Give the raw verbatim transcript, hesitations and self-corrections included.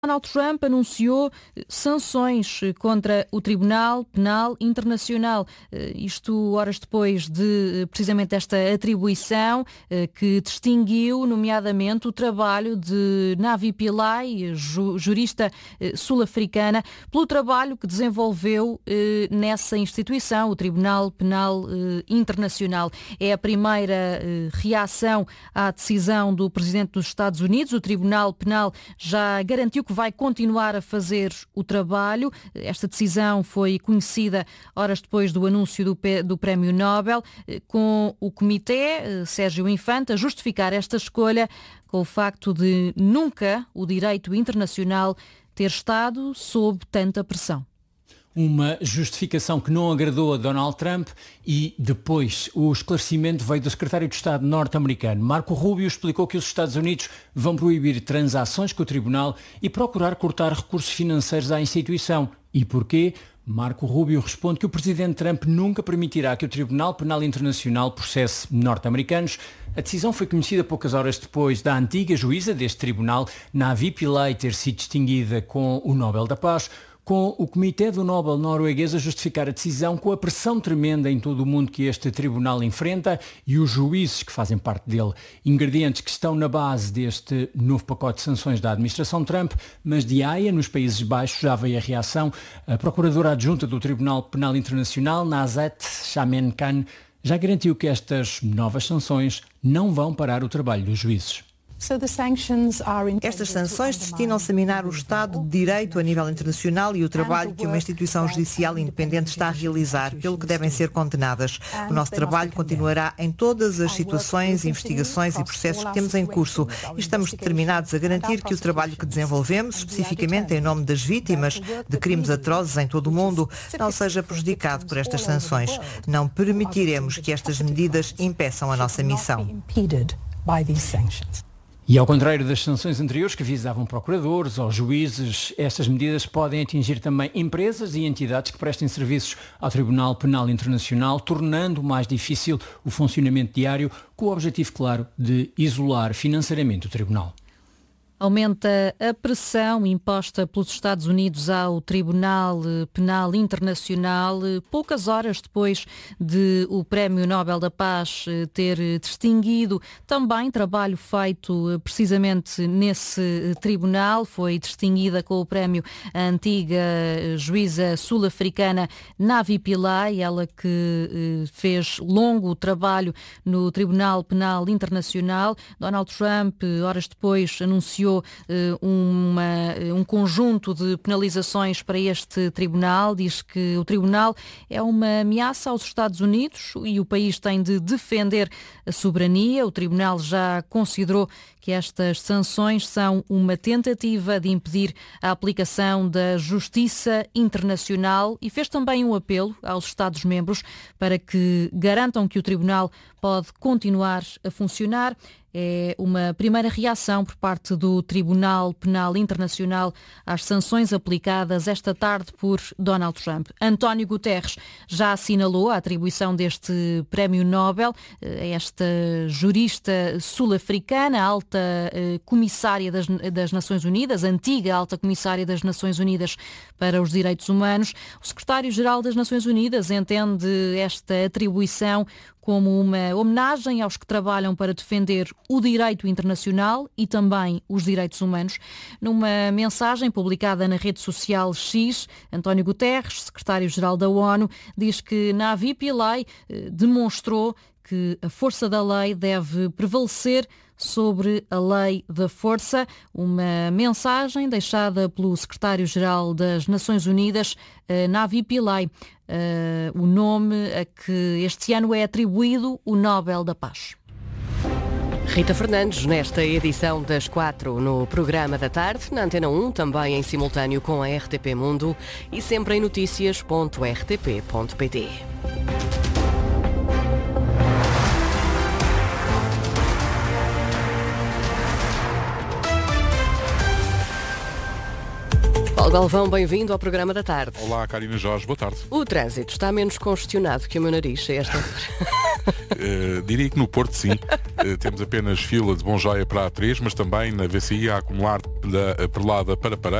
Donald Trump anunciou sanções contra o Tribunal Penal Internacional. Isto horas depois de precisamente esta atribuição que distinguiu, nomeadamente, o trabalho de Navi Pillay, jurista sul-africana, pelo trabalho que desenvolveu nessa instituição, o Tribunal Penal Internacional. É a primeira reação à decisão do Presidente dos Estados Unidos. O Tribunal Penal já garantiu que vai continuar a fazer o trabalho. Esta decisão foi conhecida horas depois do anúncio do, do Prémio Nobel, com o Comitê, Sérgio Infante, a justificar esta escolha com o facto de nunca o direito internacional ter estado sob tanta pressão. Uma justificação que não agradou a Donald Trump e depois o esclarecimento veio do secretário de Estado norte-americano. Marco Rubio explicou que os Estados Unidos vão proibir transações com o tribunal e procurar cortar recursos financeiros à instituição. E porquê? Marco Rubio responde que o presidente Trump nunca permitirá que o Tribunal Penal Internacional processe norte-americanos. A decisão foi conhecida poucas horas depois da antiga juíza deste tribunal, Navi Pillay, ter sido distinguida com o Nobel da Paz, com o Comitê do Nobel norueguês a justificar a decisão com a pressão tremenda em todo o mundo que este tribunal enfrenta e os juízes que fazem parte dele. Ingredientes que estão na base deste novo pacote de sanções da administração Trump, mas de Haia, nos Países Baixos, já veio a reação. A procuradora adjunta do Tribunal Penal Internacional, Nazat Shamen-Khan, já garantiu que estas novas sanções não vão parar o trabalho dos juízes. Estas sanções destinam-se a minar o Estado de Direito a nível internacional e o trabalho que uma instituição judicial independente está a realizar, pelo que devem ser condenadas. O nosso trabalho continuará em todas as situações, investigações e processos que temos em curso e estamos determinados a garantir que o trabalho que desenvolvemos, especificamente em nome das vítimas de crimes atrozes em todo o mundo, não seja prejudicado por estas sanções. Não permitiremos que estas medidas impeçam a nossa missão. E ao contrário das sanções anteriores que visavam procuradores ou juízes, estas medidas podem atingir também empresas e entidades que prestem serviços ao Tribunal Penal Internacional, tornando mais difícil o funcionamento diário, com o objetivo, claro, de isolar financeiramente o Tribunal. Aumenta a pressão imposta pelos Estados Unidos ao Tribunal Penal Internacional, poucas horas depois de o Prémio Nobel da Paz ter distinguido também trabalho feito precisamente nesse tribunal. Foi distinguida com o prémio a antiga juíza sul-africana Navi Pillay, ela que fez longo trabalho no Tribunal Penal Internacional. Donald Trump, horas depois, anunciou Uma, um conjunto de penalizações para este tribunal. Diz que o tribunal é uma ameaça aos Estados Unidos e o país tem de defender a soberania. O tribunal já considerou que estas sanções são uma tentativa de impedir a aplicação da justiça internacional e fez também um apelo aos Estados-membros para que garantam que o tribunal pode continuar a funcionar. É uma primeira reação por parte do Tribunal Penal Internacional às sanções aplicadas esta tarde por Donald Trump. António Guterres já assinalou a atribuição deste Prémio Nobel a esta jurista sul-africana, alta comissária das, das Nações Unidas, antiga alta comissária das Nações Unidas para os Direitos Humanos. O secretário-geral das Nações Unidas entende esta atribuição como uma homenagem aos que trabalham para defender o direito internacional e também os direitos humanos. Numa mensagem publicada na rede social X, António Guterres, secretário-geral da ONU, diz que Navi Pillay demonstrou que a força da lei deve prevalecer sobre a lei da força. Uma mensagem deixada pelo secretário-geral das Nações Unidas, Navi Pillay, uh, o nome a que este ano é atribuído o Nobel da Paz. Rita Fernandes, nesta edição das quatro no Programa da Tarde, na Antena um, também em simultâneo com a R T P Mundo e sempre em notícias ponto r t p ponto p t. Paulo Galvão, bem-vindo ao programa da tarde. Olá, Karina Jorge, boa tarde. O trânsito está menos congestionado que o meu nariz a esta altura. uh, diria que no Porto, sim. Uh, temos apenas fila de Bom Joia para a A três, mas também na V C I a acumular da Perlada para Paredes.